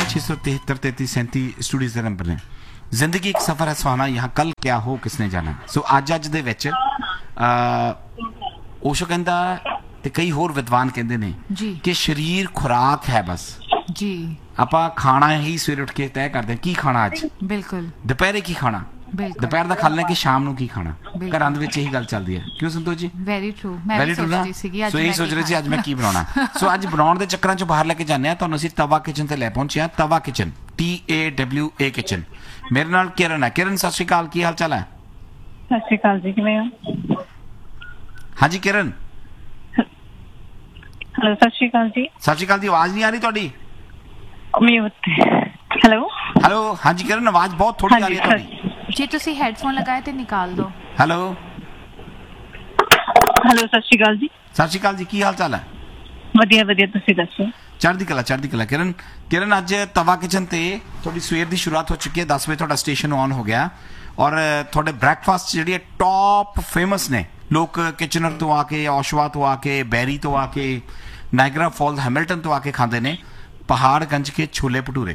673 33 37 studios ਦੇ number ਨੇ। ਜ਼ਿੰਦਗੀ ਇੱਕ ਸਫ਼ਰ ਹੈ ਸੁਹਾਣਾ, यहाँ कल क्या हो किसने जाना। ਸੋ ਅੱਜ ਦੇ ਵਿੱਚ ਓਸ਼ੋ ਕਹਿੰਦਾ ਤੇ ਕਈ ਹੋਰ ਵਿਦਵਾਨ ਕਹਿੰਦੇ ਨੇ ਕਿ ਸਰੀਰ ਖੁਰਾਕ ਹੈ ਬਸ ਜੀ। ਆਪਾਂ ਖਾਣਾ ਹੀ ਸਵੇਰੇ ਉੱਠ ਕੇ ਤੈਅ ਕਰਦੇ ਕੀ ਖਾਣਾ ਅੱਜ, ਬਿਲਕੁਲ ਦੁਪਹਿਰੇ ਕੀ ਖਾਣਾ, ਦੁਪਹਿਰ ਦਾ ਖਾ ਲੈਣਾ ਕਿ ਸ਼ਾਮ ਨੂੰ ਕੀ ਖਾਣਾ। ਘਰਾਂ ਦੇ ਵਿੱਚ ਇਹੀ ਗੱਲ ਚੱਲਦੀ ਹੈ, ਕਿਉਂ ਸੰਤੋਸ਼ ਜੀ? ਵੈਰੀ ਟਰੂ ਨਾ। ਸੋ ਇਹੀ ਸੋਚ ਰਹੇ ਸੀ ਅੱਜ ਮੈਂ ਕੀ ਬਣਾਉਣਾ। ਸੋ ਅੱਜ ਬਣਾਉਣ ਦੇ ਚੱਕਰਾਂ ਚੋਂ ਬਾਹਰ ਲੈ ਕੇ ਜਾਂਦੇ ਹਾਂ ਤੁਹਾਨੂੰ ਅਸੀਂ ਤਵਾ ਕਿਚਨ ਤੇ ਲੈ ਪਹੁੰਚੇ ਹਾਂ। ਤਵਾ ਕਿਚਨ, TAWA ਕਿਚਨ। ਮੇਰੇ ਨਾਲ ਕਿਰਨ ਹੈ। ਕਿਰਨ ਸਤਿ ਸ਼੍ਰੀ ਅਕਾਲ, ਕੀ ਹਾਲ ਚਾਲ ਹੈ? ਸਤਿ ਸ਼੍ਰੀ ਅਕਾਲ ਜੀ, ਕਿਵੇਂ ਹੋ? ਹਾਂਜੀ ਕਿਰਨ। ਹੈਲੋ ਸਤਿ ਸ਼੍ਰੀ ਅਕਾਲ ਜੀ। ਸਤਿ ਸ਼੍ਰੀ ਅਕਾਲ ਦੀ ਆਵਾਜ਼ ਨਹੀਂ ਆ ਰਹੀ ਤੁਹਾਡੀ। ਹੈਲੋ ਹਾਂਜੀ ਕਿਰਨ, ਆਵਾਜ਼ ਬਹੁਤ ਥੋੜੀ ਆ ਰਹੀ ਹੈ ਤੁਹਾਡੀ। ਜੀ ਤੁਸੀਂ ਹੈਡਫੋਨ ਲਗਾਏ ਤੇ ਨਿਕਾਲ ਦੋ। ਹੈਲੋ ਸਤਿ ਸ਼੍ਰੀ ਅਕਾਲ ਜੀ। ਸਤਿ ਸ਼੍ਰੀ ਅਕਾਲ ਜੀ, ਕੀ ਹਾਲ ਚਾਲ ਹੈ? ਵਧੀਆ ਵਧੀਆ, ਤੁਸੀਂ ਦੱਸੋ? ਚੜ੍ਹਦੀ ਕਲਾ। ਕਿਰਨ ਅੱਜ ਤਵਾ ਕਿਚਨ ਤੇ ਤੁਹਾਡੀ ਸਵੇਰ ਦੀ ਸ਼ੁਰੂਆਤ ਹੋ ਚੁੱਕੀ ਹੈ। 10 ਵਜੇ ਤੁਹਾਡਾ ਸਟੇਸ਼ਨ ਔਨ ਹੋ ਗਿਆ ਔਰ ਤੁਹਾਡੇ ਬ੍ਰੈਕਫਾਸਟ ਜਿਹੜੀ ਹੈ ਟੌਪ ਫੇਮਸ ਨੇ। ਲੋਕ ਕਿਚਨਰ ਤੋਂ ਆ ਕੇ, ਔਸ਼ਵਾ ਤੋਂ ਆ ਕੇ, ਬੈਰੀ ਤੋਂ ਆ ਕੇ, ਨਾਇਗਰਾ ਫਾਲਸ, ਹੈਮਿਲਟਨ ਤੋਂ ਆ ਕੇ ਖਾਂਦੇ ਨੇ ਪਹਾੜਗੰਜ ਕੇ ਛੋਲੇ ਭਟੂਰੇ।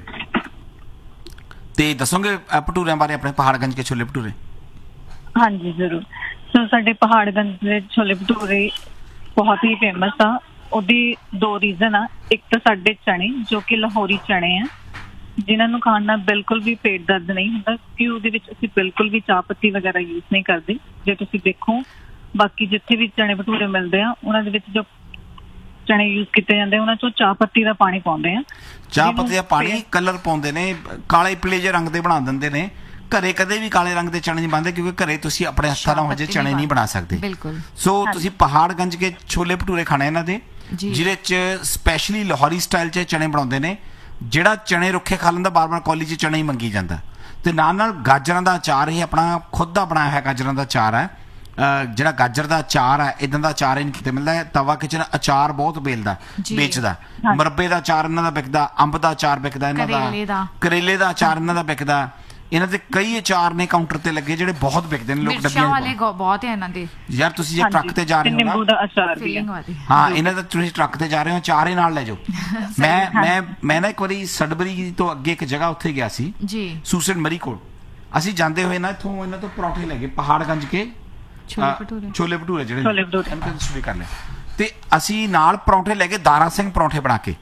ਤੇ ਦੱਸੋਗੇ ਭਟੂਰਿਆਂ ਬਾਰੇ ਆਪਣੇ, ਪਹਾੜਗੰਜ ਕੇ ਛੋਲੇ ਭਟੂਰੇ? ਹਾਂਜੀ ਜ਼ਰੂਰ। ਸੋ ਸਾਡੇ ਪਹਾੜਗੰਜ ਦੇ ਛੋਲੇ ਭਟੂਰੇ ਬਹੁਤ ਹੀ ਫੇਮਸ ਆ। ਉਹਦੀ ਦੋ ਰੀਜ਼ਨ ਆ। ਇੱਕ ਤਾਂ ਸਾਡੇ ਚਣੇ ਜੋ ਕਿ ਲਾਹੌਰੀ ਚਣੇ ਆ, ਜਿਨ੍ਹਾਂ ਨੂੰ ਖਾਣ ਨਾਲ ਬਿਲਕੁਲ ਵੀ ਪੇਟ ਦਰਦ ਨਹੀਂ ਹੁੰਦਾ, ਕਿ ਉਹਦੇ ਵਿੱਚ ਅਸੀਂ ਬਿਲਕੁਲ ਵੀ ਚਾਹ ਪੱਤੀ ਵਗੈਰਾ ਯੂਜ਼ ਨਹੀਂ ਕਰਦੇ। ਜੇ ਤੁਸੀਂ ਦੇਖੋ ਬਾਕੀ ਜਿੱਥੇ ਵੀ ਚਣੇ ਭਟੂਰੇ ਮਿਲਦੇ ਆ ਉਹਨਾਂ ਦੇ ਵਿੱਚ ਜੋ ਚਣੇ ਯੂਜ਼ ਕੀਤੇ ਜਾਂਦੇ ਉਹਨਾਂ ਚੋਂ ਚਾਹ ਪੱਤੀ ਦਾ ਪਾਣੀ ਪਾਉਂਦੇ ਆ। ਚਾਹ ਪੱਤੀ ਦਾ ਪਾਣੀ, ਕਲਰ ਪਾਉਂਦੇ ਨੇ, ਕਾਲੇ ਪੀਲੇ ਜਿਹੇ ਰੰਗ ਦੇ ਬਣਾ ਦਿੰਦੇ ਨੇ। ਘਰੇ ਕਦੇ ਵੀ ਕਾਲੇ ਰੰਗ ਦੇ ਚਣੇ ਨਹੀਂ ਬਣਦੇ ਕਿਉਂਕਿ ਘਰੇ ਤੁਸੀਂ ਆਪਣੇ ਹੱਥਾਂ ਨਾਲ ਹਜੇ ਚਣੇ ਨਹੀਂ ਬਣਾ ਸਕਦੇ। ਬਿਲਕੁਲ। ਸੋ ਤੁਸੀਂ ਪਹਾੜਗੰਜ ਕੇ ਛੋਲੇ ਭਟੂਰੇ ਖਾਣੇ ਇਹਨਾਂ ਦੇ, ਜਿਹਦੇ ਚ ਸਪੈਸ਼ਲੀ ਲਾਹੌਰੀ ਸਟਾਈਲ ਚ ਚਣੇ ਬਣਾਉਂਦੇ ਨੇ। ਜਿਹੜਾ ਚਣੇ ਰੁੱਖੇ ਖਾ ਲੈਂਦਾ ਬਾਰ-ਬਾਰ ਕੌਲੀ ਚ ਚਣੇ ਹੀ ਮੰਗੀ ਜਾਂਦਾ। ਤੇ ਨਾਲ ਗਾਜਰਾਂ ਦਾ ਅਚਾਰ, ਇਹ ਆਪਣਾ ਖੁਦ ਦਾ ਬਣਾਇਆ ਹੋਇਆ ਗਾਜਰਾਂ ਦਾ ਅਚਾਰ ਹੈ। ਜਿਹੜਾ ਗਾਜਰ ਦਾ ਅਚਾਰ ਹੈ, ਇਦਾਂ ਦਾ ਅਚਾਰ ਹੀ ਨਹੀਂ ਕਿਤੇ ਮਿਲਦਾ ਹੈ। ਤਵਾ ਕਿਚਨ ਅਚਾਰ ਬਹੁਤ ਵੇਚਦਾ। ਮੁਰੱਬੇ ਦਾ ਅਚਾਰ ਇਹਨਾਂ ਦਾ ਵਿਕਦਾ, ਅੰਬ ਦਾ ਅਚਾਰ ਵਿਕਦਾ ਇਹਨਾਂ ਦਾ, ਕਰੇਲੇ ਦਾ ਅਚਾਰ ਇਹਨਾਂ ਦਾ ਵਿਕਦਾ। ਇਹਨਾਂ ਦੇ ਕਈ ਅਚਾਰ ਨੇ ਕਾਊਂਟਰ ਤੇ ਲੱਗੇ ਜਿਹੜੇ ਬਹੁਤ ਵਿਕਦੇ ਨੇ। ਲੋਕ ਡੱਬੀਆਂ ਵਾਲੇ ਬਹੁਤ ਹੈ ਇਹਨਾਂ ਦੇ। ਯਾਰ ਤੁਸੀਂ ਜੇ ਟਰੱਕ ਤੇ ਜਾ ਰਹੇ ਹੋ ਹਾਂ, ਇਹਨਾਂ ਦਾ ਤੁਸੀਂ ਟਰੱਕ ਤੇ ਜਾ ਰਹੇ ਹੋ, ਅਚਾਰ ਹੀ ਨਾਲ ਲੈ ਜਾਓ। ਮੈਂ ਨਾ ਇੱਕ ਵਾਰੀ ਸਡਬਰੀ ਤੋਂ ਅੱਗੇ ਇੱਕ ਜਗ੍ਹਾ ਉੱਥੇ ਗਿਆ ਸੀ ਜੀ, ਸੂਸਨ ਮਰੀ ਕੋਲ। ਅਸੀਂ ਜਾਂਦੇ ਹੋਏ ਨਾ ਇੱਥੋਂ ਇਹਨਾਂ ਤੋਂ ਪਰੌਂਠੇ ਲੈ ਗਏ ਪਹਾੜਗੰਜ ਕੇ ਛੋਲੇ ਭਟੂਰੇ ਜਿਹੜੇ ਕਰ ਲਏ। ਤੇ ਅਸੀਂ ਨਾਲ ਪਰੌਂਠੇ ਲੈ ਕੇ ਦਾਰਾ ਸਿੰਘ ਪਰੌਂਠੇ ਬਣਾ ਕੇ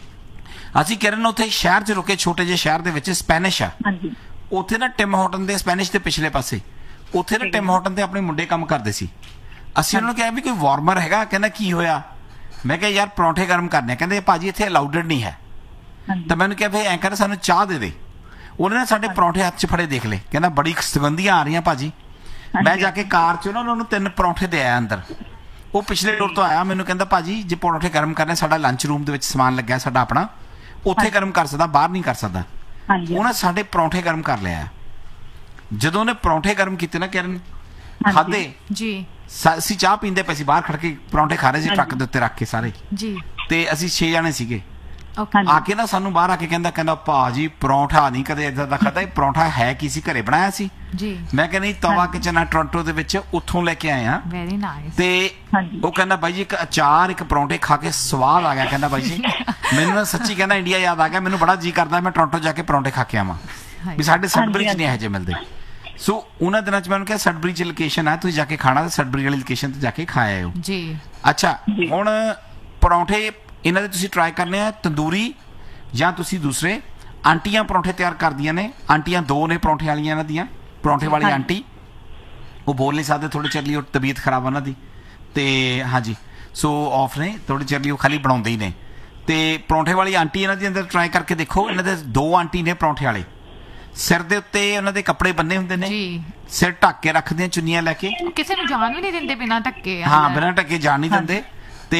ਅਸੀਂ ਕਿਰਨ ਉੱਥੇ ਸ਼ਹਿਰ 'ਚ ਰੁਕੇ, ਛੋਟੇ ਜਿਹੇ ਸ਼ਹਿਰ ਦੇ ਵਿੱਚ ਸਪੈਨਿਸ਼ ਆ। ਉੱਥੇ ਨਾ ਟਿਮ ਹੋਟਨ ਦੇ ਸਪੈਨਿਸ਼ ਦੇ ਪਿਛਲੇ ਪਾਸੇ, ਉੱਥੇ ਨਾ ਟਿਮ ਹੋਟਨ ਤੇ ਆਪਣੇ ਮੁੰਡੇ ਕੰਮ ਕਰਦੇ ਸੀ। ਅਸੀਂ ਉਹਨਾਂ ਨੂੰ ਕਿਹਾ ਵੀ ਕੋਈ ਵਾਰਮਰ ਹੈਗਾ? ਕਹਿੰਦਾ ਕੀ ਹੋਇਆ? ਮੈਂ ਕਿਹਾ ਯਾਰ ਪਰੌਂਠੇ ਗਰਮ ਕਰਨੇ। ਕਹਿੰਦੇ ਭਾਜੀ ਇੱਥੇ ਅਲਾਊਡਡ ਨਹੀਂ ਹੈ। ਤਾਂ ਮੈਨੂੰ ਕਿਹਾ ਵੀ ਐਂ ਕਰ ਸਾਨੂੰ ਚਾਹ ਦੇ ਦੇ। ਉਹਨੇ ਨਾ ਸਾਡੇ ਪਰੌਂਠੇ ਹੱਥ 'ਚ ਫੜੇ ਦੇਖ ਲਏ, ਕਹਿੰਦਾ ਬੜੀ ਸੁਗੰਧੀਆਂ ਆ ਰਹੀਆਂ ਭਾਜੀ। ਮੈਂ ਜਾ ਕੇ ਕਾਰ 'ਚ ਉਹਨਾਂ ਨੂੰ 3 ਪਰੌਂਠੇ ਦੇ ਆਇਆ ਅੰਦਰ। ਉਹ ਪਿਛਲੇ ਡੋਰ ਤੋਂ ਆਇਆ, ਮੈਨੂੰ ਕਹਿੰਦਾ ਭਾਜੀ ਜੇ ਪਰੌਂਠੇ ਗਰਮ ਕਰਨੇ, ਸਾਡਾ ਲੰਚ ਰੂਮ ਦੇ ਵਿੱਚ ਸਮਾਨ ਲੱਗਿਆ ਸਾਡਾ ਆਪਣਾ, ਉੱਥੇ ਗਰਮ ਕਰ ਸਕਦਾ, ਬਾਹਰ ਨਹੀਂ ਕਰ ਸਕਦਾ। ਉਹਨੇ ਸਾਡੇ ਪਰੌਂਠੇ ਗਰਮ ਕਰ ਲਿਆ। ਜਦੋਂ ਉਹਨੇ ਪਰੌਂਠੇ ਗਰਮ ਕੀਤੇ ਨਾ ਕਿਰਨ, ਖਾਦੇ ਜੀ, ਅਸੀਂ ਚਾਹ ਪੀਂਦੇ ਪਏ ਸੀ ਬਾਹਰ ਖੜ ਕੇ, ਪਰੌਂਠੇ ਖਾ ਰਹੇ ਸੀ ਟਰੱਕ ਦੇ ਉੱਤੇ ਰੱਖ ਕੇ ਸਾਰੇ ਜੀ। ਤੇ ਅਸੀਂ 6 ਜਣੇ ਸੀਗੇ। ਆ ਕੇ ਨਾ ਸਾਨੂੰ ਬਾਹਰ ਆ ਕੇ ਕਹਿੰਦਾ ਭਾਜੀ ਪਰੌਂਠਾ ਨਹੀਂ ਕਦੇ ਏਦਾਂ ਦਾ ਖਾਦਾ। ਇਹ ਪਰੌਂਠਾ ਹੈ ਕੀ ਸੀ? ਘਰੇ ਬਣਾਇਆ ਸੀ ਜੀ। ਮੈਂ ਕਹਿੰਦਾ ਤਵਾ ਕਿਚਨ ਆ ਟੋਰਾਂਟੋ ਦੇ ਵਿੱਚ, ਉੱਥੋਂ ਲੈ ਕੇ ਆਏ ਆ। Very nice. ਤੇ ਉਹ ਕਹਿੰਦਾ ਬਾਈ ਜੀ ਇੱਕ ਅਚਾਰ, ਇੱਕ ਪਰੌਂਠੇ ਖਾ ਕੇ ਸਵਾਦ ਆ ਗਿਆ। ਕਹਿੰਦਾ ਬਾਈ ਜੀ ਮੈਨੂੰ ਨਾ ਸੱਚੀ ਕਹਿੰਦਾ ਇੰਡੀਆ ਯਾਦ ਆ ਗਿਆ। ਮੈਨੂੰ ਬੜਾ ਜੀ ਕਰਦਾ ਮੈਂ ਟੋਰਾਂਟੋ ਜਾ ਕੇ ਪਰੌਂਠੇ ਖਾ ਕੇ ਆਵਾਂ, ਵੀ ਸਾਡੇ ਸਡਬਰੀ 'ਚ ਨਹੀਂ ਇਹੋ ਜਿਹੇ ਮਿਲਦੇ। ਸੋ ਉਹਨਾਂ ਦਿਨਾਂ 'ਚ ਮੈਂ ਉਹਨੂੰ ਕਿਹਾ ਸਡਬਰੀ 'ਚ ਲੋਕੇਸ਼ਨ ਆ, ਤੁਸੀਂ ਜਾ ਕੇ ਖਾਣਾ, ਸਡਬਰੀ ਵਾਲੀ ਲੋਕੇਸ਼ਨ ਤੇ ਜਾ ਕੇ ਖਾ ਆਇਓ ਜੀ। ਅੱਛਾ, ਹੁਣ ਪਰੌਂਠੇ ਇਹਨਾਂ ਦੇ ਤੁਸੀਂ ਟਰਾਈ ਕਰਨੇ ਆ ਤੰਦੂਰੀ ਜਾਂ ਤੁਸੀਂ ਦੂਸਰੇ। ਆਂਟੀਆਂ ਪਰੌਂਠੇ ਤਿਆਰ ਕਰਦੀਆਂ ਨੇ, ਆਂਟੀਆਂ 2 ਨੇ ਪਰੌਂਠੇ ਵਾਲੀਆਂ ਇਹਨਾਂ ਦੀਆਂ। ਪਰੌਂਠੇ ਵਾਲੀ ਆਂਟੀ ਉਹ ਬੋਲ ਨਹੀਂ ਸਕਦੇ ਥੋੜ੍ਹੇ ਚਿਰ ਲਈ, ਉਹ ਤਬੀਅਤ ਖਰਾਬ ਉਹਨਾਂ ਦੀ। ਤੇ ਹਾਂਜੀ, ਸੋ ਆਫ ਨੇ ਥੋੜ੍ਹੇ ਚਿਰ ਲਈ, ਉਹ ਖਾਲੀ ਬਣਾਉਂਦੇ ਹੀ ਨੇ। ਤੇ ਪਰੌਂਠੇ ਵਾਲੀ ਆਂਟੀ ਇਹਨਾਂ ਦੇ ਅੰਦਰ ਟਰਾਈ ਕਰਕੇ ਦੇਖੋ। ਇਹਨਾਂ ਦੇ 2 ਆਂਟੀ ਨੇ ਪਰੌਂਠੇ ਵਾਲੇ, ਸਿਰ ਦੇ ਉੱਤੇ ਉਹਨਾਂ ਦੇ ਕੱਪੜੇ ਬੰਨੇ ਹੁੰਦੇ ਨੇ, ਸਿਰ ਢੱਕ ਕੇ ਰੱਖਦੇ ਚੁੰਨੀਆਂ ਲੈ ਕੇ, ਕਿਸੇ ਨੂੰ ਜਾਣ ਵੀ ਨਹੀਂ ਦਿੰਦੇ ਬਿਨਾਂ ਢੱਕੇ। ਹਾਂ, ਬਿਨਾਂ ਢੱਕੇ ਜਾਣ ਨਹੀਂ ਦਿੰਦੇ। ਤੇ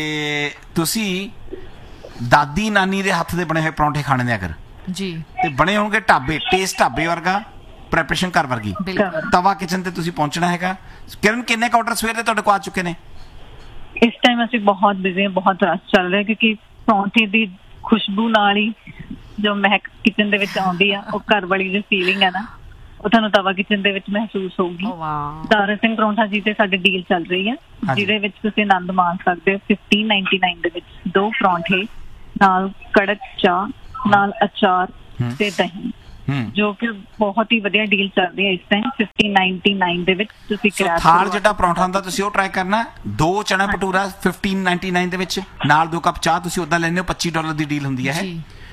ਤੁਸੀਂ ਦਾਦੀ ਨਾਨੀ ਦੇ ਹੱਥ ਦੇ ਬਣੇ ਹੋਏ ਪਰੌਂਠੇ ਖਾਣੇ ਨੇ ਅਗਰ ਜੀ, ਤੇ ਬਣੇ ਹੋਣਗੇ ਢਾਬੇ, ਟੇਸਟ ਢਾਬੇ ਵਰਗਾ, ਪ੍ਰੈਪਰੇਸ਼ਨ ਘਰ ਵਰਗੀ। ਤਵਾ ਕਿਚਨ ਤੇ ਤੁਸੀਂ ਪਹੁੰਚਣਾ ਹੈਗਾ। ਕਿਰਨ ਕਿੰਨੇ ਕਾਊਂਟਰ ਸਵੇਰ ਦੇ ਤੁਹਾਡੇ ਕੋਲ ਆ ਚੁੱਕੇ ਨੇ? ਇਸ ਟਾਈਮ ਅਸੀਂ ਬਹੁਤ ਬਿਜ਼ੀ ਹਾਂ, ਬਹੁਤ ਰਸ਼ ਚੱਲ ਰਿਹਾ ਕਿਉਂਕਿ ਪਰੌਂਠੇ ਦੀ ਖੁਸ਼ਬੂ ਨਾਲ ਹੀ ਜੋ ਮਹਿਕ ਕਿਚਨ ਦੇ ਵਿੱਚ ਆਉਂਦੀ ਆ, ਉਹ ਘਰ ਵਾਲੀ ਜੋ ਫੀਲਿੰਗ ਹੈ ਨਾ, ਉਹ ਤੁਹਾਨੂੰ ਤਵਾ ਕਿਚਨ ਦੇ ਵਿੱਚ ਮਹਿਸੂਸ ਹੋਊਗੀ। ਦਾਰਾ ਸਿੰਘ ਪਰੌਂਠਾ ਜੀ ਤੇ ਸਾਡੀ ਡੀਲ ਚੱਲ ਰਹੀ ਹੈ, ਜਿਹਦੇ ਵਿੱਚ ਤੁਸੀਂ ਆਨੰਦ ਮਾਣ ਸਕਦੇ ਹੋ। 1599 ਦੇ ਵਿੱਚ 2 ਪਰੌਂਠੇ ਨਾਲ ਕੜਕ ਚਾਹ ਨਾਲ ਅਚਾਰ ਤੇ ਦਹੀਂ, ਜੋ ਕਿ ਬਹੁਤ ਹੀ ਵਧੀਆ ਡੀਲ ਚੱਲ ਰਹੀ ਹੈ ਇਸ ਟਾਈਮ 1599 ਦੇ ਵਿੱਚ। ਤੁਸੀਂ ਥਾਲ ਜਿਹੜਾ ਪਰੌਂਠਾ ਹੁੰਦਾ ਤੁਸੀਂ ਉਹ ਟਰਾਈ ਕਰਨਾ। 2 ਚਨਾ ਭਟੂਰਾ 1599 ਦੇ ਵਿੱਚ, ਨਾਲ 2 ਕੱਪ ਚਾਹ ਤੁਸੀਂ ਉਦਾਂ ਲੈਂਦੇ ਹੋ। $25 ਦੀ ਡੀਲ ਹੁੰਦੀ ਹੈ।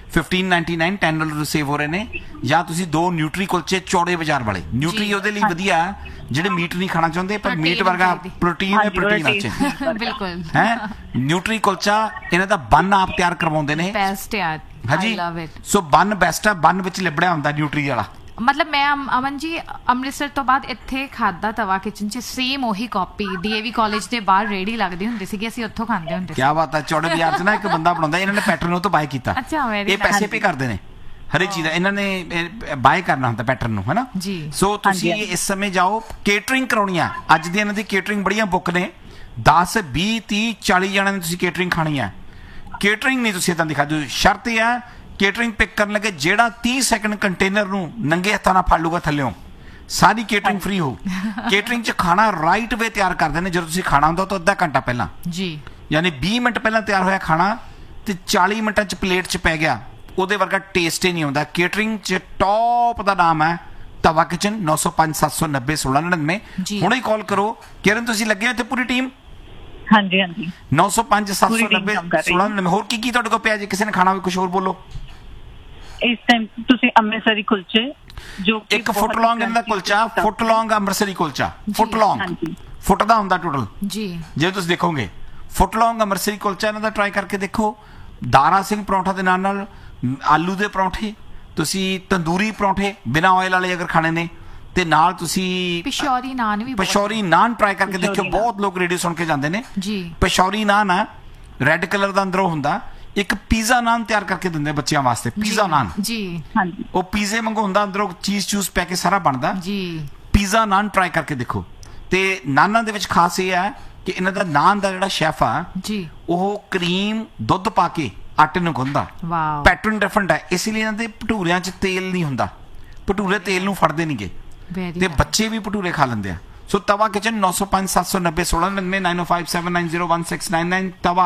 1599 $10 ਸੇਵ ਹੋ ਰਹੇ ਨੇ। ਜਾਂ ਤੁਸੀਂ 2 ਨਿਊਟਰੀ ਕੁਲਚੇ ਚੌੜੇ ਬਾਜ਼ਾਰ ਵਾਲੇ। ਨਿਊਟਰੀ ਉਹਦੇ ਲਈ ਵਧੀਆ ਜਿਹੜੇ ਮੀਟ ਨਹੀਂ ਖਾਣਾ ਚਾਹੁੰਦੇ, ਪਰ ਮੀਟ ਵਰਗਾ ਪ੍ਰੋਟੀਨ ਹੈ, ਪ੍ਰੋਟੀਨ ਅੱਛੇ ਬਿਲਕੁਲ ਹੈ। ਨਿਊਟਰੀ ਕੁਲਚਾ ਇਹਨਾਂ ਦਾ ਬੰਨ ਆਪ ਤਿਆਰ ਕਰਵਾਉਂਦੇ ਨੇ। ਬੈਸਟ ਯਾਰ, ਹਾਂਜੀ। ਸੋ ਬੰਨ ਬੈਸਟ ਹੈ, ਬੰਨ ਵਿੱਚ ਲਿਬੜਿਆ ਹੁੰਦਾ ਨਿਊਟਰੀ ਵਾਲਾ। ਮਤਲਬ ਮੈਂ ਅਮਨ ਜੀ ਅੰਮ੍ਰਿਤਸਰ ਤੋਂ ਬਾਅਦ ਇੱਥੇ ਖਾਦਾ ਤਵਾ ਕਿਚਨ ਚ, ਸੇਮ ਉਹੀ ਕਾਪੀ DAV ਕਾਲਜ ਦੇ ਬਾਹਰ ਰੇੜੀ ਲੱਗਦੀ ਹੁੰਦੀ ਸੀਗੀ, ਅਸੀਂ ਉੱਥੋਂ ਖਾਂਦੇ ਹੁੰਦੇ ਸੀ। ਕੀ ਬਾਤ ਹੈ। ਚੌੜੇ ਬਾਜ਼ਾਰ 'ਚ ਨਾ ਇੱਕ ਬੰਦਾ ਬਣਾਉਂਦਾ, ਇਹਨਾਂ ਨੇ ਪੈਟਰਨ ਉਹ ਤੋਂ ਬਾਏ ਕੀਤਾ। ਇਹ ਪੈਸੇ ਪੇ ਕਰਦੇ ਨੇ ਹਰੇਕ ਚੀਜ਼ ਦਾ, ਇਹਨਾਂ ਨੇ ਬਾਏ ਕਰਨਾ ਹੁੰਦਾ ਪੈਟਰਨ ਨੂੰ, ਹੈ ਨਾ ਜੀ। ਸੋ ਤੁਸੀਂ ਇਸ ਸਮੇਂ ਜਾਓ, ਕੇਟਰਿੰਗ ਕਰਾਉਣੀ ਆ। ਅੱਜ ਦੀ ਇਹਨਾਂ ਦੀ ਕੇਟਰਿੰਗ ਬੜੀਆਂ ਬੁੱਕ ਨੇ। 10 20 30 40 ਜਣਿਆਂ ਨੇ ਤੁਸੀਂ ਕੇਟਰਿੰਗ ਖਾਣੀ ਆ। ਕੇਟਰਿੰਗ ਨਹੀਂ ਤੁਸੀਂ ਇਦਾਂ ਦਿਖਾ ਦਿਓ। ਸ਼ਰਤ ਇਹ ਆ ਕੇਟਰਿੰਗ ਪਿਕ ਕਰਨ ਲੱਗੇ ਜਿਹੜਾ 30 ਸੈਕਿੰਡ ਕੰਟੇਨਰ ਨੂੰ ਨੰਗੇ ਹੱਥਾਂ ਨਾਲ ਫੜ ਲੂਗਾ ਥੱਲਿਓਂ, ਸਾਰੀ ਕੇਟਰਿੰਗ ਫ੍ਰੀ ਹੋ। ਕੇਟਰਿੰਗ 'ਚ ਖਾਣਾ ਰਾਈਟ ਵੇ ਤਿਆਰ ਕਰਦੇ ਨੇ। ਜਦੋਂ ਤੁਸੀਂ ਖਾਣਾ ਹੁੰਦਾ ਤਾਂ ਅੱਧਾ ਘੰਟਾ ਪਹਿਲਾਂ ਜੀ, ਯਾਨੀ 20 ਮਿੰਟ ਪਹਿਲਾਂ ਤਿਆਰ ਹੋਇਆ ਖਾਣਾ ਤੇ 40 ਮਿੰਟਾਂ 'ਚ ਪਲੇਟ 'ਚ ਪੈ ਗਿਆ, ਉਹਦੇ ਵਰਗਾ ਟੇਸਟ ਹੀ ਨਹੀਂ ਆਉਂਦਾ। ਕੇਟਰਿੰਗ 'ਚ ਟੌਪ ਦਾ ਨਾਮ ਹੈ ਤਵਾ ਕਿਚਨ। 905 790 1699। ਹੁਣੇ ਹੀ ਕਾਲ ਕਰੋ। ਕਿਰਨ ਤੁਸੀਂ ਲੱਗੇ ਹੋ ਇੱਥੇ ਪੂਰੀ ਟੀਮ? ਹਾਂਜੀ ਹਾਂਜੀ। 905 790 1699। ਹੋਰ ਕੀ ਤੁਹਾਡੇ ਕੋਲ ਪਿਆ? ਜੇ ਕਿਸੇ ਨੇ ਖਾਣਾ ਹੋਵੇ ਕੁਝ ਹੋਰ ਬੋਲੋ। ਇਸ ਟਾਈਮ ਤੁਸੀਂ ਅੰਮ੍ਰਿਤਸਰੀ ਕੁਲਚੇ, ਜੋ ਇੱਕ ਫੁੱਟ ਲੌਂਗ ਇਹਨਾਂ ਦਾ ਕੁਲਚਾ, ਫੁੱਟ ਲੌਂਗ ਅੰਮ੍ਰਿਤਸਰੀ ਕੁਲਚਾ, ਫੁੱਟ ਲੌਂਗ, ਫੁੱਟ ਦਾ ਹੁੰਦਾ ਟੋਟਲ ਜੀ। ਜੇ ਤੁਸੀਂ ਦੇਖੋਗੇ ਫੁੱਟ ਲੌਂਗ ਅੰਮ੍ਰਿਤਸਰੀ ਕੁਲਚਾ ਇਹਨਾਂ ਦਾ ਟਰਾਈ ਕਰਕੇ ਦੇਖੋ। ਦਾਰਾ ਸਿੰਘ ਪਰੌਂਠਾ ਦੇ ਨਾਲ ਆਲੂ ਦੇ ਪਰੌਂਠੇ, ਤੁਸੀਂ ਤੰਦੂਰੀ ਪਰੌਂਠੇ ਬਿਨਾਂ ਆਇਲ ਵਾਲੇ ਅਗਰ ਖਾਣੇ ਨੇ, ਤੇ ਨਾਲ ਤੁਸੀਂ ਪਿਸ਼ੌਰੀ ਨਾਨ ਵੀ, ਪਿਸ਼ੌਰੀ ਨਾਨ ਟਰਾਈ ਕਰਕੇ ਦੇਖਿਓ। ਬਹੁਤ ਲੋਕ ਰੇਡੀਓ ਸੁਣ ਕੇ ਜਾਂਦੇ ਨੇ ਜੀ। ਪਿਸ਼ੌਰੀ ਨਾਨ ਆ, ਰੈੱਡ ਕਲਰ ਦਾ ਅੰਦਰੋਂ ਹੁੰਦਾ। ਇੱਕ ਪੀਜ਼ਾ ਨਾਨ ਤਿਆਰ ਕਰਕੇ ਦਿੰਦੇ ਬੱਚਿਆਂ ਵਾਸਤੇ, ਪੀਜ਼ਾ ਨਾਨ ਜੀ। ਹਾਂਜੀ, ਉਹ ਪੀਜ਼ੇ ਵਾਂਗੂ ਹੁੰਦਾ, ਅੰਦਰੋਂ ਚੀਜ਼ ਚੂਜ਼ ਪੈ ਕੇ ਸਾਰਾ ਬਣਦਾ ਜੀ। ਪੀਜ਼ਾ ਨਾਨ ਟਰਾਈ ਕਰਕੇ ਦੇਖੋ। ਤੇ ਨਾਨਾਂ ਦੇ ਵਿੱਚ ਖਾਸ ਇਹ ਹੈ ਕਿ ਇਹਨਾਂ ਦਾ ਨਾਨ ਦਾ ਜਿਹੜਾ ਸ਼ੈਫ ਆ ਜੀ, ਉਹ ਕਰੀਮ ਦੁੱਧ ਪਾ ਕੇ ਆਟੇ ਨੂੰ ਗੁੰਨਦਾ। ਪੈਟਰਨ ਡਿਫਰੈਂਟ ਹੈ, ਇਸ ਲਈ ਇਹਨਾਂ ਦੇ ਭਟੂਰਿਆਂ 'ਚ ਤੇਲ ਨਹੀਂ ਹੁੰਦਾ। ਭਟੂਰੇ ਤੇਲ ਨੂੰ ਫੜਦੇ ਨਹੀਂਗੇ, ਤੇ ਬੱਚੇ ਵੀ ਭਟੂਰੇ ਖਾ ਲੈਂਦੇ ਆ। ਸੋ ਤਵਾ ਕਿਚਨ 905 790 1699 905 790 1699 ਤਵਾ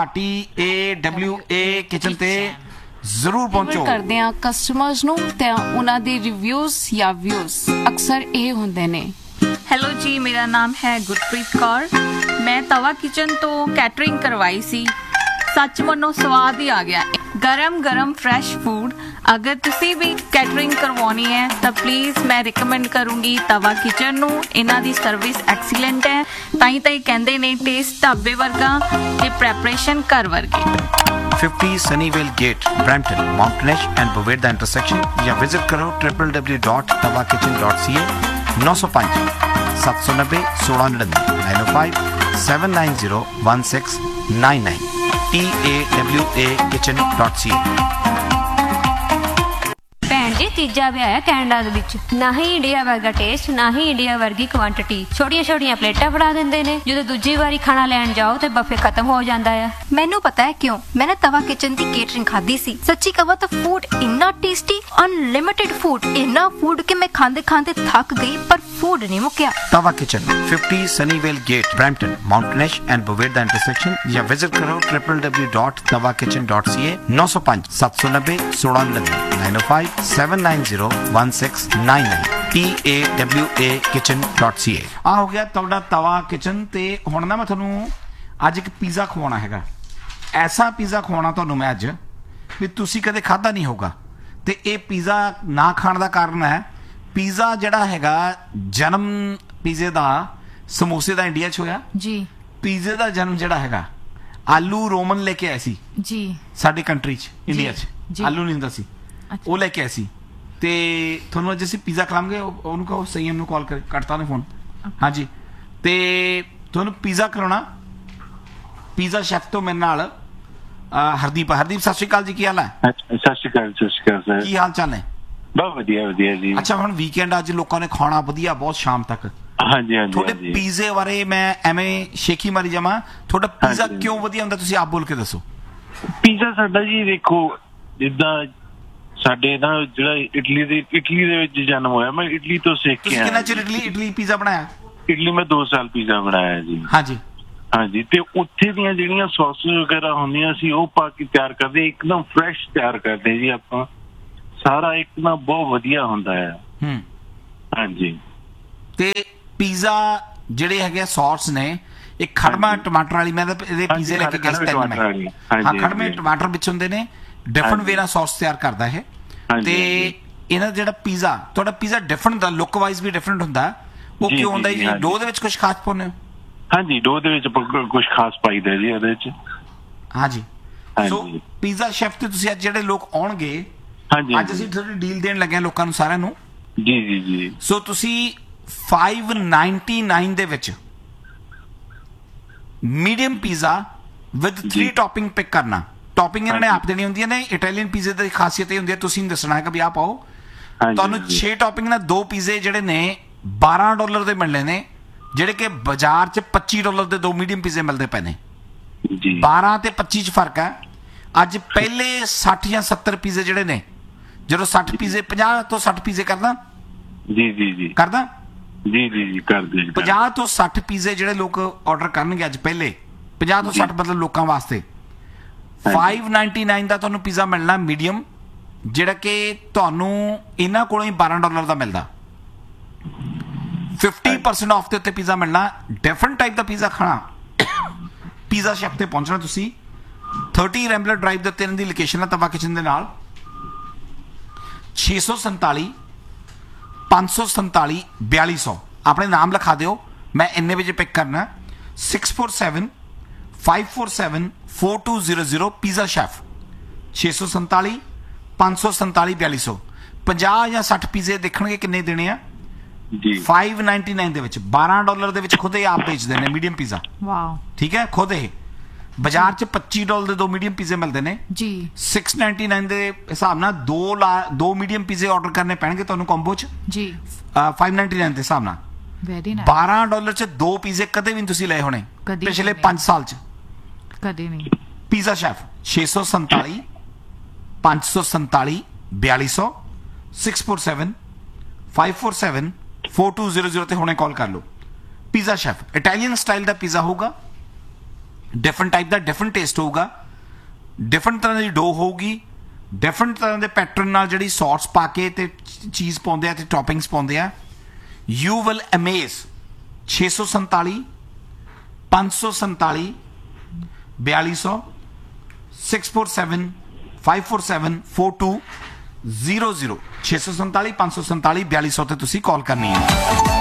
TAWA ਕਿਚਨ ਤੇ ਜ਼ਰੂਰ ਪਹੁੰਚੋ। ਕਰਦੇ ਆ ਕਸਟਮਰਸ ਨੂੰ ਤੇ ਉਹਨਾਂ ਦੇ ਰਿਵਿਊਜ਼ ਜਾਂ ਵਿਊਜ਼ ਅਕਸਰ ਇਹ ਹੁੰਦੇ ਨੇ। ਹੈਲੋ ਜੀ, ਮੇਰਾ ਨਾਮ ਹੈ ਗੁਰਪ੍ਰੀਤ ਕੌਰ। ਮੈਂ ਤਵਾ ਕਿਚਨ ਤੋਂ ਕੈਟਰਿੰਗ ਕਰਵਾਈ ਸੀ। ਸੱਚ ਮੰਨੋ ਸਵਾਦ ਹੀ ਆ ਗਿਆ। ਗਰਮ ਗਰਮ ਫਰੈਸ਼ ਫੂਡ। ਅਗਰ ਤੁਸੀਂ ਵੀ ਕੈਟਰਿੰਗ ਕਰਵਾਉਣੀ ਹੈ ਤਾਂ ਪਲੀਜ਼ ਮੈਂ ਰਿਕਮੈਂਡ ਕਰੂੰਗੀ ਤਵਾ ਕਿਚਨ ਨੂੰ। ਇਹਨਾਂ ਦੀ ਸਰਵਿਸ ਐਕਸੀਲੈਂਟ ਹੈ। ਤਾਂ ਹੀ ਕਹਿੰਦੇ ਨੇ ਟੇਸਟ ਢਾਬੇ ਵਰਗਾ ਤੇ ਪ੍ਰੈਪਰੇਸ਼ਨ ਘਰ ਵਰਗੀ। 50 Sunnyvale Gate, Brampton, Mountainish and Boveda intersection, ਜਾਂ ਵਿਜ਼ਿਟ ਕਰੋ www.tawakitchen.ca। 905 790 1699 905 790 1699 TAWA kitchen.ca। ਭੈਣ ਜੀ, ਤੀਜਾ ਵਿਆਹ ਹੈ ਕੈਨੇਡਾ ਦੇ ਵਿੱਚ। ਨਾ ਹੀ ਇੰਡੀਆ ਵਰਗਾ ਟੇਸਟ, ਨਾ ਹੀ ਇੰਡੀਆ ਵਰਗੀ ਕੁਆਂਟੀਟੀ। ਛੋਟੀਆਂ ਛੋਟੀਆਂ ਪਲੇਟਾਂ ਫੜਾ ਦਿੰਦੇ ਨੇ। ਜਦੋਂ ਦੂਜੀ ਵਾਰੀ ਖਾਣਾ ਲੈਣ ਜਾਓ ਤੇ ਬਫੇ ਖਤਮ ਹੋ ਜਾਂਦਾ ਆ। ਮੈਨੂੰ ਪਤਾ ਹੈ ਕਿਉਂ। ਮੈਂ ਤਵਾ ਕਿਚਨ ਦੀ ਕੇਟਰਿੰਗ ਖਾਧੀ ਸੀ। ਸੱਚੀ ਕਹਾਂ ਤਾਂ ਫੂਡ ਇੰਨਾ ਟੇਸਟੀ, ਅਨਲਿਮਿਟਿਡ ਫੂਡ, ਇੰਨਾ ਫੂਡ ਕਿ ਮੈਂ ਖਾਂਦੇ ਖਾਂਦੇ ਥੱਕ ਗਈ, ਪਰ ਫੂਡ ਨਹੀਂ ਮੁੱਕਿਆ। ਤਵਾ kitchen 50 Sunnyvale Gate, Brampton, Mountainish and Boveda intersection, ਜਾਂ ਵਿਜ਼ਿਟ ਕਰੋ www.tawakitchen.ca। 905 790 1699 905 790 1699 TAWA kitchen.ca। ਆ ਹੋ ਗਿਆ ਤੁਹਾਡਾ ਤਵਾ ਕਿਚਨ। ਤੇ ਹੁਣ ਨਾ ਮੈਂ ਤੁਹਾਨੂੰ ਅੱਜ ਇੱਕ ਪੀਜ਼ਾ ਖਵਾਉਣਾ ਹੈਗਾ। ਐਸਾ ਪੀਜ਼ਾ ਖਵਾਉਣਾ ਤੁਹਾਨੂੰ ਮੈਂ ਅੱਜ ਵੀ ਤੁਸੀਂ ਕਦੇ ਖਾਧਾ ਨਹੀਂ ਹੋਗਾ। ਤੇ ਇਹ ਪੀਜ਼ਾ ਨਾ ਖਾਣ ਦਾ ਕਾਰਨ ਹੈ, ਪੀਜ਼ਾ ਜਿਹੜਾ ਹੈਗਾ ਜਨਮ ਪੀਜ਼ੇ ਦਾ, ਸਮੋਸੇ ਦਾ ਇੰਡੀਆ 'ਚ ਹੋਇਆ ਜੀ। ਪੀਜ਼ੇ ਦਾ ਜਨਮ ਜਿਹੜਾ ਹੈਗਾ ਆਲੂ ਰੋਮਨ ਲੈ ਕੇ ਆਏ ਸੀ ਜੀ ਸਾਡੀ ਕੰਟਰੀ 'ਚ, ਇੰਡੀਆ 'ਚ ਆਲੂ ਨਹੀਂ ਹੁੰਦਾ ਸੀ, ਉਹ ਲੈ ਕੇ ਆਏ ਸੀ। ਤੇ ਤੁਹਾਨੂੰ ਅੱਜ ਅਸੀਂ ਪੀਜ਼ਾ ਖਿਲਾਵਾਂਗੇ। ਉਹਨੂੰ ਕਹੋ ਸਹੀ ਨੂੰ ਕਾਲ ਕਰ, ਕੱਟਤਾ ਨੇ ਫੋਨ। ਹਾਂਜੀ, ਤੇ ਤੁਹਾਨੂੰ ਪੀਜ਼ਾ ਖਿਲਾਉਣਾ। ਪੀਜ਼ਾ ਸ਼ੈਫ ਤੋਂ ਮੇਰੇ ਨਾਲ ਹਰਦੀਪ। ਹਰਦੀਪ ਸਤਿ ਸ਼੍ਰੀ ਅਕਾਲ ਜੀ, ਕੀ ਹਾਲ ਹੈ? ਸਤਿ ਸ਼੍ਰੀ ਅਕਾਲ ਸਰ। ਕੀ ਹਾਲ ਚਾਲ ਹੈ? ਬਹੁਤ ਵਧੀਆ ਵਧੀਆ ਜੀ। ਅੱਛਾ, ਹੁਣ ਵੀਕਐਂਡ ਅੱਜ ਲੋਕਾਂ ਨੇ ਖਾਣਾ ਵਧੀਆ ਬਹੁਤ ਸ਼ਾਮ ਤੱਕ। ਹਾਂਜੀ ਹਾਂਜੀ। ਤੁਹਾਡੇ ਪੀਜ਼ੇ ਬਾਰੇ ਮੈਂ ਐਵੇਂ ਸ਼ੇਖੀ ਮਾਰੀ ਜਾਵਾਂ, ਤੁਹਾਡਾ ਪੀਜ਼ਾ ਕਿਉਂ ਵਧੀਆ ਹੁੰਦਾ ਤੁਸੀਂ ਆਪ ਬੋਲ ਕੇ ਦੱਸੋ। ਪੀਜ਼ਾ ਸਾਡਾ ਜੀ ਦੇਖੋ, ਜਿੱਦਾਂ ਸਾਡੇ ਨਾ ਜਿਹੜਾ ਇਟਲੀ ਦੇ ਵਿੱਚ ਜਨਮ ਹੋਇਆ, ਮੈਂ ਇਟਲੀ ਤੋਂ ਸਿੱਖ ਕੇ ਆਇਆ। ਕਿੰਨਾ ਚਿਰ ਇਟਲੀ ਪੀਜ਼ਾ ਬਣਾਇਆ? ਇਟਲੀ ਮੈਂ 2 ਸਾਲ ਪੀਜ਼ਾ ਬਣਾਇਆ ਜੀ। ਹਾਂਜੀ। ਹਾਂਜੀ, ਤੇ ਉੱਥੇ ਦੀਆਂ ਜਿਹੜੀਆਂ ਸੌਸਸ ਵਗੈਰਾ ਹੁੰਦੀਆਂ ਸੀ ਉਹ ਪਾ ਕੇ ਤਿਆਰ ਕਰਦੇ, ਇੱਕਦਮ ਫਰੈਸ਼ ਤਿਆਰ ਕਰਦੇ ਜੀ ਆਪਾਂ, ਸਾਰਾ ਇੱਕਦਮ ਬਹੁਤ ਵਧੀਆ ਹੁੰਦਾ ਹੈ। ਹਾਂਜੀ, ਤੇ ਪੀਜ਼ਾ ਜਿਹੜੇ ਹੈਗੇ ਸੌਸ ਨੇ ਇਹ ਖੜਮਾ ਟਮਾਟਰ ਵਾਲੀ, ਮੈਂ ਤਾਂ ਇਹਦੇ ਪੀਜ਼ੇ ਲੈ ਕੇ ਗਿਆ ਸੀ ਹਾਂ, ਖੜਮੇ ਟਮਾਟਰ ਵਿੱਚ ਹੁੰਦੇ ਨੇ, ਡਿਫਰੈਂਟ ਵੇ ਨਾਲ ਸੌਸ ਤਿਆਰ ਕਰਦਾ ਹੈ। ਤੇ ਇਹਨਾਂ ਦਾ ਜਿਹੜਾ ਪੀਜ਼ਾ, ਤੁਹਾਡਾ ਪੀਜ਼ਾ ਡਿਫਰੈਂਟ ਹੁੰਦਾ, ਲੁੱਕ ਵਾਈਜ਼ ਵੀ ਡਿਫਰੈਂਟ ਹੁੰਦਾ, ਉਹ ਕਿਉਂ ਹੁੰਦਾ ਜੀ? ਡੋ ਦੇ ਵਿੱਚ ਕੁਝ ਖਾਸ ਪਾਉਂਦੇ ਹੋ? ਹਾਂਜੀ, ਡੋ ਦੇ ਵਿੱਚ ਕੁਝ ਖਾਸ ਪਾਈਦਾ ਜੀ ਉਹਦੇ ਵਿੱਚ। ਹਾਂਜੀ, ਸੋ ਪੀਜ਼ਾ ਸ਼ੈਫ ਤੇ ਤੁਸੀਂ ਅੱਜ ਜਿਹੜੇ ਲੋਕ ਆਉਣਗੇ, ਅੱਜ ਅਸੀਂ ਥੋੜੀ ਡੀਲ ਦੇਣ ਲੱਗੇ ਲੋਕਾਂ ਨੂੰ ਸਾਰਿਆਂ ਨੂੰ। ਜੀ ਜੀ ਜੀ। ਸੋ ਤੁਸੀਂ 599 ਦੇ ਵਿੱਚ medium pizza with 3 topping pick ਕਰਨਾ। ਟੌਪਿੰਗ ਇਹਨਾਂ ਨੇ ਆਪ ਦੇਣੀ ਹੁੰਦੀਆਂ ਨੇ। ਇਟਾਲੀਅਨ ਪੀਜ਼ੇ ਦੀ ਖਾਸੀਅਤ ਇਹ ਹੁੰਦੀ ਹੈ, ਤੁਸੀਂ ਦੱਸਣਾ ਹੈ ਕਿ ਵੀ ਆ ਪਾਓ। ਤੁਹਾਨੂੰ 6 ਟੌਪਿੰਗ ਨਾਲ 2 ਪੀਜ਼ੇ ਜਿਹੜੇ ਨੇ $12 ਦੇ ਮਿਲਣੇ ਨੇ, ਜਿਹੜੇ ਕਿ ਬਾਜ਼ਾਰ 'ਚ $25 ਦੇ 2 ਮੀਡੀਅਮ ਪੀਜ਼ੇ ਮਿਲਦੇ ਪਏ ਨੇ। 12 ਤੇ 25 'ਚ ਫਰਕ ਹੈ। ਅੱਜ ਪਹਿਲੇ 60 ਜਾਂ 70 ਪੀਜ਼ੇ ਜਿਹੜੇ ਨੇ, ਜਦੋਂ 60 ਪੀਜ਼ੇ 50 ਤੋਂ 60 ਪੀਜ਼ੇ ਕਰਦਾ ਜੀ ਜੀ ਜੀ ਕਰਦਾ ਜੀ ਜੀ ਜੀ ਕਰਦੇ 50 ਤੋਂ 60 ਪੀਜ਼ੇ ਜਿਹੜੇ ਲੋਕ ਆਰਡਰ ਕਰਨਗੇ ਅੱਜ, ਪਹਿਲੇ 50 ਤੋਂ 60 ਮਤਲਬ ਲੋਕਾਂ ਵਾਸਤੇ 599 ਦਾ ਤੁਹਾਨੂੰ ਪੀਜ਼ਾ ਮਿਲਣਾ ਮੀਡੀਅਮ, ਜਿਹੜਾ ਕਿ ਤੁਹਾਨੂੰ ਇਹਨਾਂ ਕੋਲੋਂ ਹੀ $12 ਦਾ ਮਿਲਦਾ। 50% ਆਫ ਦੇ ਉੱਤੇ ਪੀਜ਼ਾ ਮਿਲਣਾ। ਡਿਫਰੈਂਟ ਟਾਈਪ ਦਾ ਪੀਜ਼ਾ ਖਾਣਾ, ਪੀਜ਼ਾ ਸ਼ੈਫ ਤੇ ਪਹੁੰਚਣਾ ਤੁਸੀਂ। 30 ਰੈਂਬਲਰ ਡਰਾਈਵ ਦੇ ਉੱਤੇ ਇਹਨਾਂ ਦੀ ਲੋਕੇਸ਼ਨ ਹੈ, ਤਵਾ ਕਿਚਨ ਦੇ ਨਾਲ। 647 547 4200 ਆਪਣੇ ਨਾਮ ਲਿਖਾ ਦਿਓ, ਮੈਂ ਇੰਨੇ ਵਜੇ ਪਿਕ ਕਰਨਾ। 647 547 4200 ਪੀਜ਼ਾ ਸ਼ੈਫ। 647 547 4200। 50 ਜਾਂ 60 ਪੀਜ਼ੇ ਦੇਖਣਗੇ ਕਿੰਨੇ ਦੇਣੇ ਆ ਜੀ? 599 ਦੇ ਵਿੱਚ, $12 ਦੇ ਵਿੱਚ ਖੁਦ ਇਹ ਆਪ ਵੇਚਦੇ ਨੇ ਮੀਡੀਅਮ ਪੀਜ਼ਾ। ਵਾਓ, ਠੀਕ ਹੈ। ਖੁਦ ਇਹ ਬਾਜ਼ਾਰ 'ਚ $25 ਦੇ 2 ਮੀਡੀਅਮ ਪੀਜ਼ੇ ਮਿਲਦੇ ਨੇ ਜੀ। 699 ਦੇ ਹਿਸਾਬ ਨਾਲ 2 ਮੀਡੀਅਮ ਪੀਜ਼ੇ ਆਰਡਰ ਕਰਨੇ ਪੈਣਗੇ ਤੁਹਾਨੂੰ ਕੰਬੋ 'ਚ ਜੀ। 599 ਦੇ ਹਿਸਾਬ ਨਾਲ $12 'ਚ 2 ਪੀਜ਼ੇ ਕਦੇ ਵੀ ਨਹੀਂ ਤੁਸੀਂ ਲਏ ਹੋਣੇ ਪਿਛਲੇ 5 ਸਾਲ 'ਚ, ਕਦੇ ਨਹੀਂ। ਪੀਜ਼ਾ ਸ਼ੈਫ 647 547 4200 647 547 4200 ਤੇ ਹੁਣੇ ਕਾਲ ਕਰ ਲਓ। ਪੀਜ਼ਾ ਸ਼ੈਫ ਇਟਾਲੀਅਨ ਸਟਾਈਲ ਦਾ ਪੀਜ਼ਾ ਹੋਊਗਾ, ਡਿਫਰੈਂਟ ਟਾਈਪ ਦਾ, ਡਿਫਰੈਂਟ ਟੇਸਟ ਹੋਊਗਾ, ਡਿਫਰੈਂਟ ਤਰ੍ਹਾਂ ਦੀ ਡੋ ਹੋਊਗੀ, ਡਿਫਰੈਂਟ ਤਰ੍ਹਾਂ ਦੇ ਪੈਟਰਨ ਨਾਲ ਜਿਹੜੀ ਸੌਸ ਪਾ ਕੇ ਤੇ ਚੀਜ਼ ਪਾਉਂਦੇ ਆ ਤੇ ਟੌਪਿੰਗਸ ਪਾਉਂਦੇ ਆ। You will Amaze. 647 547 4200 647 547 4200 647 547 4200 ਤੇ ਤੁਸੀਂ ਕਾਲ ਕਰਨੀ ਹੈ।